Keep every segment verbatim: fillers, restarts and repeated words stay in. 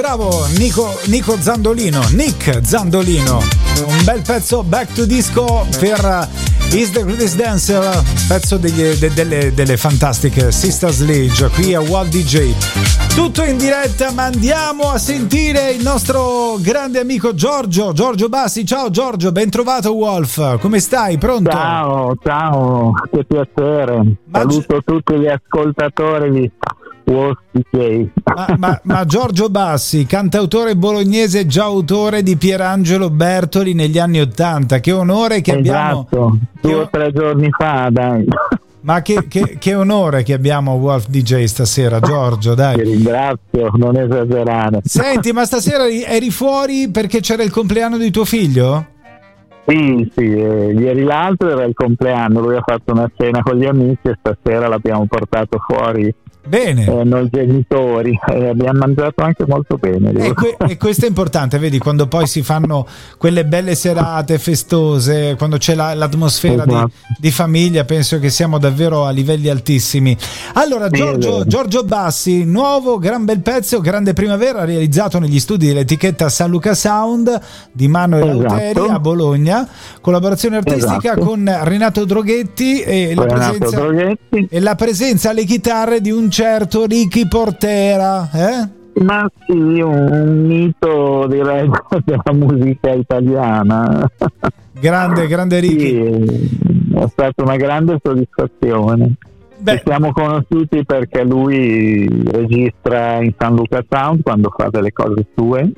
Bravo Nico, Nico Zandolino, Nick Zandolino, un bel pezzo Back to Disco per Is the Greatest Dancer, pezzo degli, de, delle, delle fantastiche Sister Sledge qui a Walt D J. Tutto in diretta, ma andiamo a sentire il nostro grande amico Giorgio, Giorgio Bassi. Ciao Giorgio, ben trovato Wolf, come stai? Pronto? Ciao, ciao, che piacere. Ma saluto gi- tutti gli ascoltatori di Wolf D J. Ma, ma, ma Giorgio Bassi, cantautore bolognese, già autore di Pierangelo Bertoli negli anni Ottanta, che onore che abbiamo. Esatto, due o tre giorni fa, dai. Ma che, che, che onore che abbiamo Wolf D J stasera, Giorgio, dai. Ti ringrazio, non esagerare. Senti, ma stasera eri fuori perché c'era il compleanno di tuo figlio? Sì, sì, eh, ieri l'altro era il compleanno, lui ha fatto una cena con gli amici e stasera l'abbiamo portato fuori. Bene, eh, noi genitori eh, abbiamo mangiato anche molto bene e, que- e questo è importante, vedi, quando poi si fanno quelle belle serate festose, quando c'è la- l'atmosfera esatto. di, di famiglia, penso che siamo davvero a livelli altissimi. Allora Giorgio, Giorgio Bassi, nuovo gran bel pezzo, Grande Primavera, realizzato negli studi dell'etichetta San Luca Sound di Manuel esatto. Auteri a Bologna, collaborazione artistica esatto. con Renato Droghetti e la, Renato presenza, Droghetti. e la presenza alle chitarre di un certo Ricky Portera, eh? Ma sì, un, un mito direi della musica italiana. Grande, grande Ricky. Sì, è stata una grande soddisfazione. Ci siamo conosciuti perché lui registra in San Luca Sound quando fa delle cose sue,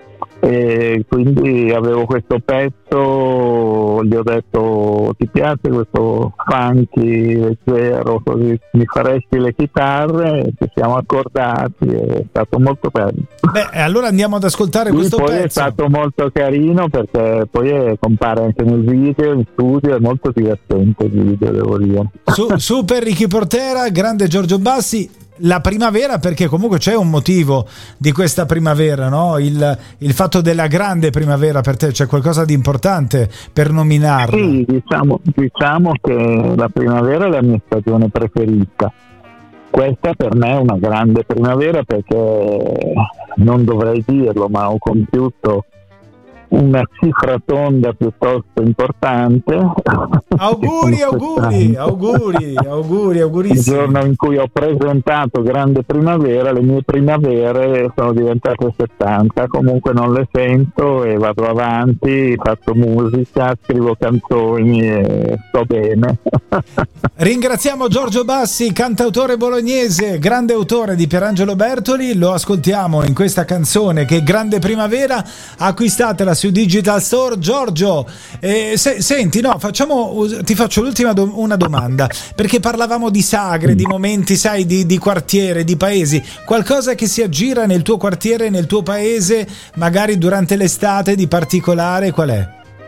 e quindi avevo questo pezzo, gli ho detto ti piace questo funky leggero, così mi faresti le chitarre, ci siamo accordati, è stato molto bello. Beh, allora andiamo ad ascoltare lui questo poi pezzo. È stato molto carino perché poi compare anche nel video, in studio, è molto divertente il video, devo dire. Su, super Ricky Portera, grande Giorgio Bassi. La primavera, perché comunque c'è un motivo di questa primavera, no? Il, il fatto della grande primavera per te, c'è qualcosa di importante per nominarla? Sì, diciamo, diciamo che la primavera è la mia stagione preferita. Questa per me è una grande primavera perché, non dovrei dirlo, ma ho compiuto una cifra tonda piuttosto importante. Auguri, auguri, auguri, auguri, augurissimi. Il giorno in cui ho presentato Grande Primavera, le mie primavere sono diventate settanta, comunque non le sento e vado avanti, faccio musica, scrivo canzoni e sto bene. Ringraziamo Giorgio Bassi, cantautore bolognese, grande autore di Pierangelo Bertoli, lo ascoltiamo in questa canzone che è Grande Primavera, acquistatela su Digital Store. Giorgio, eh, se, senti, no, facciamo, ti faccio l'ultima do, una domanda, perché parlavamo di sagre, di momenti, sai, di, di quartiere, di paesi, qualcosa che si aggira nel tuo quartiere, nel tuo paese, magari durante l'estate di particolare, qual è?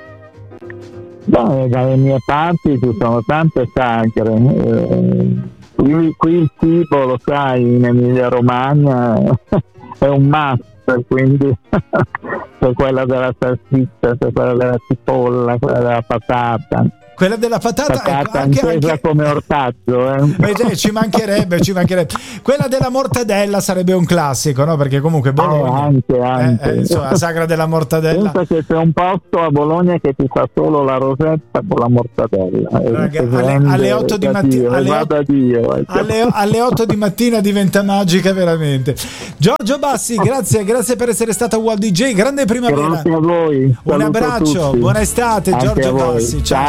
Beh, dalle mie parti ci sono tante sagre, eh, qui, qui il cibo, lo sai, in Emilia Romagna è un must, quindi c'è quella della salsiccia, c'è quella della cipolla, quella della patata. Quella della patata, patata ecco, anche, intesa anche... come ortaggio, eh. Beh, ci mancherebbe, ci mancherebbe. Quella della mortadella sarebbe un classico, no? Perché comunque Bologna, eh, anche, anche. Eh, eh, insomma, la sagra della mortadella. Pensa che c'è un posto a Bologna che ti fa solo la rosetta con la mortadella. Raga, alle, alle otto di mattina, alle, alle, alle otto di mattina diventa magica veramente. Giorgio Bassi, grazie, grazie per essere stato a Walt D J. Grande primavera. Grazie a voi. Un abbraccio, buona estate, anche Giorgio Bassi. Ciao.